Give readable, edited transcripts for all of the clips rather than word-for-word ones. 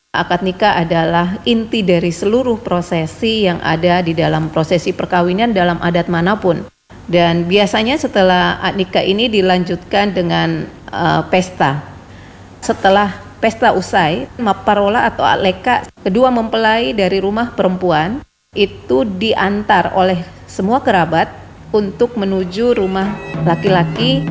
Akad nikah adalah inti dari seluruh prosesi yang ada di dalam prosesi perkawinan dalam adat manapun. Dan biasanya setelah akad nikah ini dilanjutkan dengan pesta. Setelah pesta usai, maparola atau aleka, kedua mempelai dari rumah perempuan itu diantar oleh semua kerabat untuk menuju rumah laki-laki.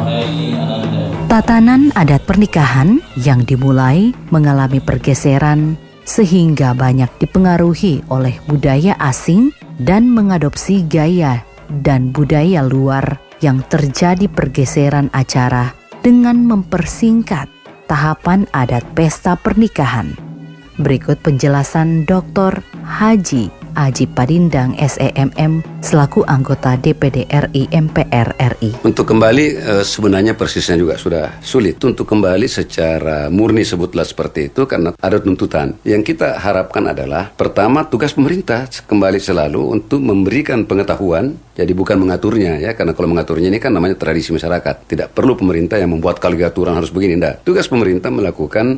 Tatanan adat pernikahan yang dimulai mengalami pergeseran sehingga banyak dipengaruhi oleh budaya asing dan mengadopsi gaya dan budaya luar yang terjadi pergeseran acara dengan mempersingkat tahapan adat pesta pernikahan. Berikut penjelasan Dr. Haji Aji Padindang SEMM selaku anggota DPD RI MPR RI. Untuk kembali sebenarnya persisnya juga sudah sulit. Untuk kembali secara murni sebutlah seperti itu karena ada tuntutan. Yang kita harapkan adalah pertama tugas pemerintah kembali selalu untuk memberikan pengetahuan. Jadi bukan mengaturnya ya, karena kalau mengaturnya ini kan namanya tradisi masyarakat. Tidak perlu pemerintah yang membuat kali aturan harus begini, enggak. Tugas pemerintah melakukan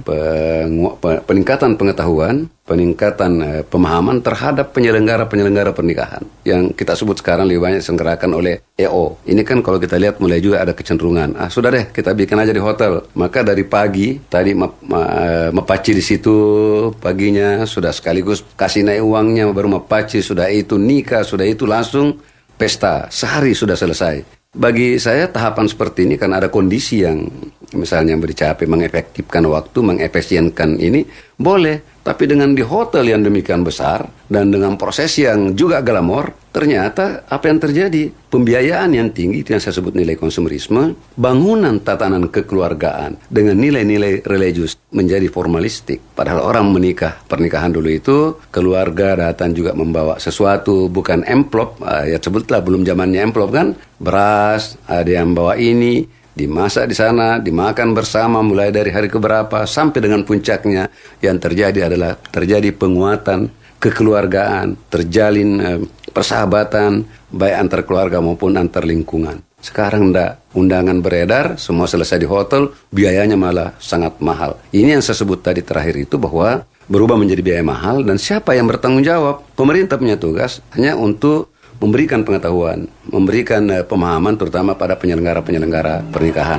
peningkatan pengetahuan, peningkatan pemahaman terhadap penyelenggara pernikahan. Yang kita sebut sekarang lebih banyak diselenggarakan oleh EO. Ini kan kalau kita lihat mulai juga ada kecenderungan. Sudah deh, kita bikin aja di hotel. Maka dari pagi, tadi mepaci di situ paginya, sudah sekaligus kasih naik uangnya, baru mepaci, sudah itu nikah, sudah itu langsung pesta, sehari sudah selesai. Bagi saya tahapan seperti ini kan ada kondisi yang misalnya dicapai mengefektifkan waktu, mengefisienkan ini boleh. Tapi dengan di hotel yang demikian besar dan dengan proses yang juga glamor, ternyata apa yang terjadi? Pembiayaan yang tinggi, itu yang saya sebut nilai konsumerisme, bangunan tatanan kekeluargaan dengan nilai-nilai religius menjadi formalistik. Padahal orang pernikahan dulu itu, keluarga datang juga membawa sesuatu, bukan amplop, ya sebutlah belum zamannya amplop kan, beras, ada yang bawa ini, dimasak di sana, dimakan bersama mulai dari hari keberapa sampai dengan puncaknya yang terjadi adalah terjadi penguatan kekeluargaan, terjalin persahabatan baik antar keluarga maupun antar lingkungan. Sekarang enggak, undangan beredar, semua selesai di hotel, biayanya malah sangat mahal. Ini yang saya sebut tadi terakhir itu bahwa berubah menjadi biaya mahal dan siapa yang bertanggung jawab? Pemerintah punya tugas hanya untuk memberikan pengetahuan, memberikan pemahaman terutama pada penyelenggara pernikahan.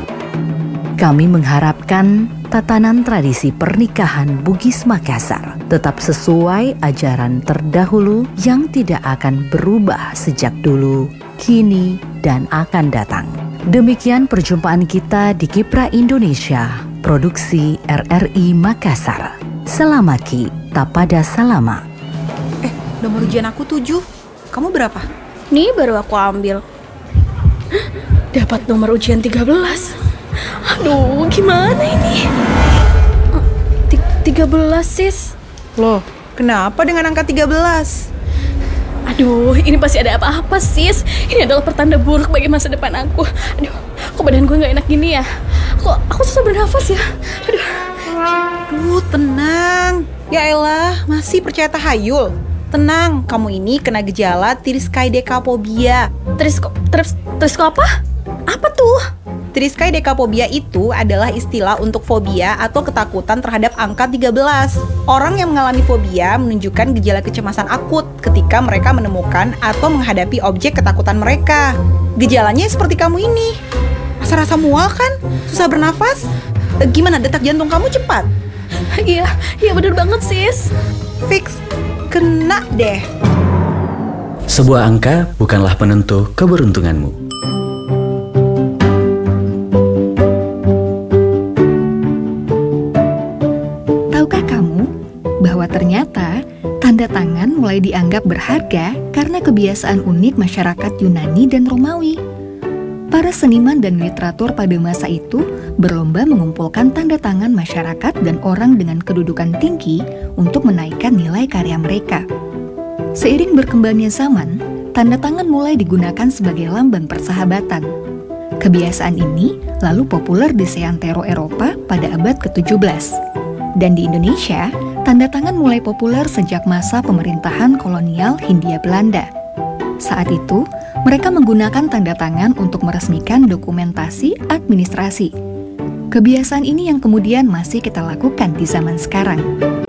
Kami mengharapkan tatanan tradisi pernikahan Bugis Makassar tetap sesuai ajaran terdahulu yang tidak akan berubah sejak dulu, kini, dan akan datang. Demikian perjumpaan kita di Kipra Indonesia, produksi RRI Makassar. Selamaki, tapada salama. Nomor ujian aku 7. Kamu berapa? Nih baru aku ambil. Dapat nomor ujian 13. Aduh, gimana ini? 13 sis. Loh, kenapa dengan angka 13? Aduh, ini pasti ada apa-apa sis. Ini adalah pertanda buruk bagi masa depan aku. Aduh, kok badan gue gak enak gini ya? Aku susah bernafas ya. Aduh, tenang. Ya elah, masih percaya tahayul. Tenang, kamu ini kena gejala triskaidekaphobia. Trisko apa? Apa tuh? Triskaidekaphobia itu adalah istilah untuk fobia atau ketakutan terhadap angka 13. Orang yang mengalami fobia menunjukkan gejala kecemasan akut ketika mereka menemukan atau menghadapi objek ketakutan mereka. Gejalanya seperti kamu ini. Rasa-rasa mual kan? Susah bernafas? Gimana, detak jantung kamu cepat? Iya bener banget sis. Fix, kena deh. Sebuah angka bukanlah penentu keberuntunganmu. Tahukah kamu bahwa ternyata tanda tangan mulai dianggap berharga karena kebiasaan unik masyarakat Yunani dan Romawi? Para seniman dan literatur pada masa itu berlomba mengumpulkan tanda tangan masyarakat dan orang dengan kedudukan tinggi untuk menaikkan nilai karya mereka. Seiring berkembangnya zaman, tanda tangan mulai digunakan sebagai lambang persahabatan. Kebiasaan ini lalu populer di seantero Eropa pada abad ke-17. Dan di Indonesia, tanda tangan mulai populer sejak masa pemerintahan kolonial Hindia Belanda. Saat itu, mereka menggunakan tanda tangan untuk meresmikan dokumentasi administrasi. Kebiasaan ini yang kemudian masih kita lakukan di zaman sekarang.